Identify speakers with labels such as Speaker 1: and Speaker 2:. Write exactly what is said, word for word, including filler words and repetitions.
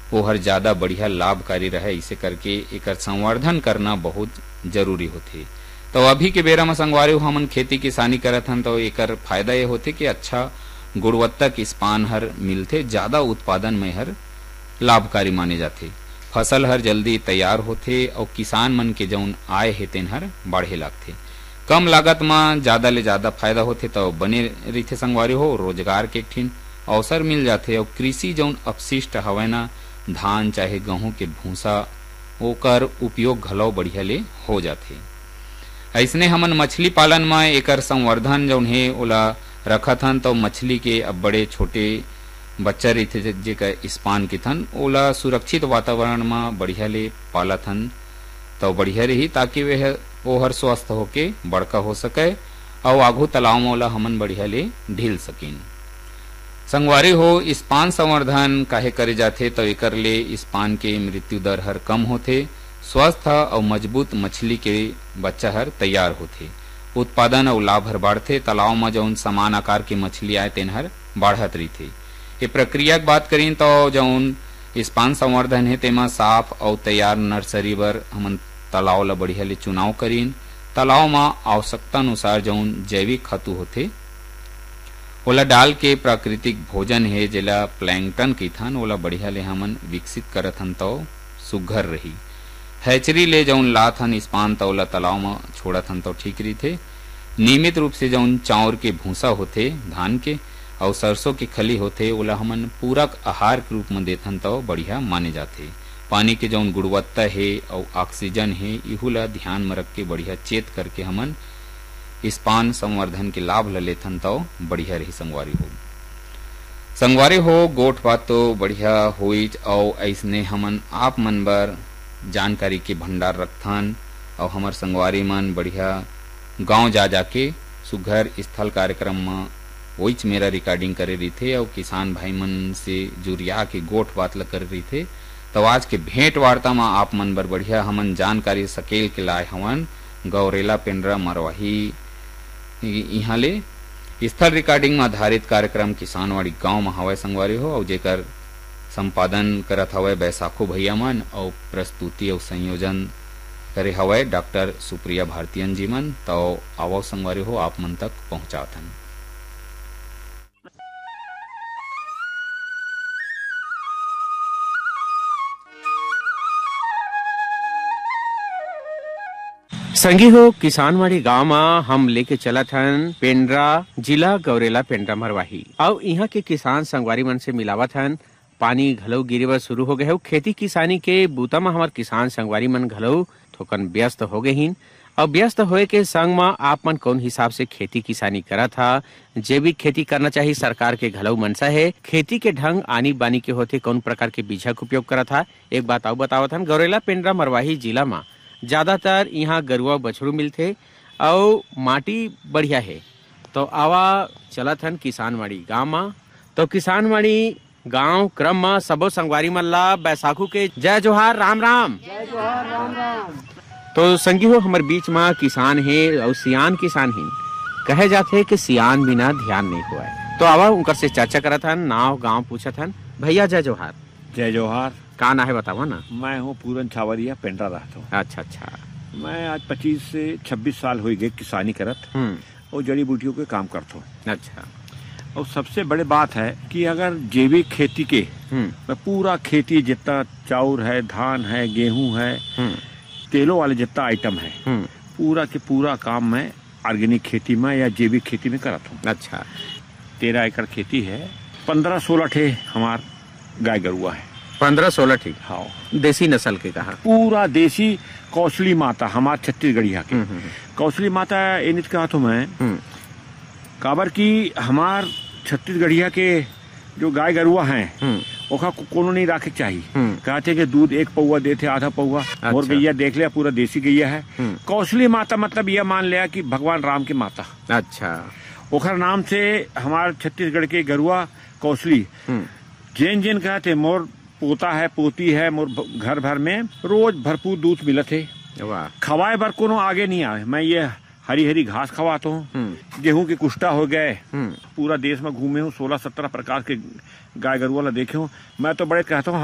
Speaker 1: वो हर ज्यादा बढ़िया लाभकारी रहे। इसे करके एकर संवर्धन करना बहुत जरूरी होथे। तो अभी के बेरा में संगवारी हो हमन खेती किसानी करत हन तो एकर फायदा ये होथे कि अच्छा गुणवत्ता के स्पान हर मिलथे, ज्यादा उत्पादन में हर लाभकारी माने जाथे। फसल हर जल्दी तैयार होथे और किसान मन के जौन आय हे तेन हर बढ़े लागथे। कम लागत में ज्यादा ले ज्यादा फायदा होथे तो बने रहिथे संगवारी हो। रोजगार के एक ठिन अवसर मिल जाथे और कृषि जौन अपशिष्ट हवय ना, धान चाहे गेहूं के भूसा, ओकर उपयोग घलो बढ़िया ले हो जाथे। ऐसने हमन मछली पालन में एकर संवर्धन जौन हे ओला रखत हन तो मछली के अब बड़े छोटे बच्चा रहिथे जेकर स्पान के थन ओला सुरक्षित वातावरण में बढ़िया ले पालत हन तो बढ़िया रही, ताकि वह वो हर स्वस्थ होके बड़का हो सके और आघू तालाब में ओला हमन बढ़िया ले ढील सकिन। संगवारी हो स्पान संवर्धन काहे करे जाथे तो एकर ले स्पान के मृत्यु दर हर कम होथे, स्वस्थ और मजबूत मछली के बच्चा हर तैयार होथे, उत्पादन और लाभ हर बढ़थे। तालाब में जौन समान आकार के मछली आए तेन हर बढ़त रहीथे। ये प्रक्रिया की बात करें तो जौन स्पान संवर्धन है तेमा साफ और तैयार नर्सरी बर हमन तालाब ला बढ़िया ले चुनाव करीन। तालाब में आवश्यकता अनुसार जौन जैविक खातु होथे ओला डाल के प्राकृतिक भोजन है जेला प्लैंकटन कहिथन ओला बढ़िया ले हमन विकसित करत हन तो सुघर रही। हैचरी ले जौन लात हन स्पान तो ओला तालाब में छोड़त हन तो ठीक रहीथे। नियमित रूप से जौन चाउर के भूसा होथे धान के और सरसों की खली होथे ओला हमन पूरक आहार के रूप में देथन तो बढ़िया माने जाथे। पानी के जौन गुणवत्ता है और ऑक्सीजन है इहू ला ध्यान में रख के बढ़िया चेत करके हमन स्पान संवर्धन के लाभ ल लेथन तो बढ़िया रही। संगवारी हो संगवारी हो गोठ बात तो बढ़िया होई और ऐसने हमन आप मन बर जानकारी के भंडार रखथन और हमर संगवारी मन बढ़िया गांव जा जाके सुघर स्थल कार्यक्रम में वहीच मेरा रिकॉर्डिंग करे रही थे और किसान भाई मन से जुरिया के गोठ बात ल कर रही थे। तो आज के भेंट वार्ता में आप मन बर बढ़िया हमन जानकारी सकेल के लाए हवन गौरेला पेंड्रा मरवाही यहाँ ले स्थल रिकॉर्डिंग में आधारित कार्यक्रम किसानवाड़ी गांव में हवय संगवारी हो और जेकर संपादन करत हवय बैसाखो भैया मन और प्रस्तुति और संयोजन करे हवय डॉक्टर सुप्रिया भारतीयन जी मन। तो आवो संगवारी हो आप मन तक पहुंचाथन।
Speaker 2: संगी हो किसानवाड़ी गांव में हम लेके चलत हन पेंड्रा जिला गौरेला पेंड्रा मरवाही और यहाँ के किसान संगवारी मन से मिलावत हन। पानी घलो गिरे बर शुरू हो गए हो। खेती किसानी के बूता में हमार किसान संगवारी मन घलो थोकन व्यस्त हो गए हिन और व्यस्त होए के संग में आप मन कौन हिसाब से खेती किसानी करत हा। जैविक खेती करना चाहिए, सरकार के घलो मनसा है। खेती के ढंग आनी बानी के होते कौन प्रकार के बीजा का उपयोग करत हा एक बात और बतावत हन। गौरेला पेंड्रा मरवाही जिला में ज्यादातर यहाँ गरुआ बछड़ू मिलते और माटी बढ़िया है। तो आवा चलत हन किसानवाड़ी गांव में। तो किसानवाड़ी गांव क्रम में सबो संगवारी मन ला बैसाखू के जय जोहार राम राम।
Speaker 3: जय जोहार राम राम।
Speaker 2: तो संगी हो हमारे बीच में किसान है और सियान किसान है। कहे जाते कि सियान बिना ध्यान नहीं हुआ है। तो आवा उनकर से चर्चा करत हन, नाव गांव पूछत हन। भैया जय जोहार।
Speaker 4: जय जोहार।
Speaker 2: का ना है बतावा ना।
Speaker 4: मैं हूँ पूरन छावरिया पेंड्रा रहता हूँ।
Speaker 2: अच्छा अच्छा।
Speaker 4: मैं आज पच्चीस से छब्बीस साल हो गए किसानी करत और जड़ी बूटियों के काम करता हूँ।
Speaker 2: अच्छा।
Speaker 4: और सबसे बड़ी बात है कि अगर जैविक खेती के मैं पूरा खेती जितना चाउर है, धान है, गेहूं है, तेलों वाले जितना आइटम है पूरा के पूरा काम मैं ऑर्गेनिक खेती में या जैविक खेती में करता हूँ।
Speaker 2: अच्छा।
Speaker 4: तेरह एकड़ खेती है। पंद्रह सोलह ठे हमार गाय गरुआ है।
Speaker 2: पंद्रह सोलह ठीक।
Speaker 4: हाँ।
Speaker 2: देसी नस्ल के कहा।
Speaker 4: पूरा देसी कौशली माता हमार छत्तीसगढ़िया के कौशली माता इनित कहा तो मैं काबर की हमार छत्तीसगढ़िया के जो गाय गरुआ हैं ओखा को कोनो नहीं रखे चाहिए। कहते कि दूध एक पौवा देते आधा पौवा। अच्छा। और गैया देख लिया पूरा देसी गैया है। कौशली माता मतलब यह मान लिया कि भगवान राम की माता।
Speaker 2: अच्छा।
Speaker 4: ओखर नाम से हमार छत्तीसगढ़ के गरुआ कौशली जैन जैन कहते मोर पोता है पोती है मोर घर भर में रोज भरपूर दूध मिलत है। खवाए बर कोनो आगे नहीं आए। मैं ये हरी हरी घास खवाता हूँ। गेहूं के कुष्टा हो गए। पूरा देश में घूमे हूँ। सोलह सत्रह प्रकार के गाय गरुआ ला देखे हूँ। मैं तो बड़े कहता हूँ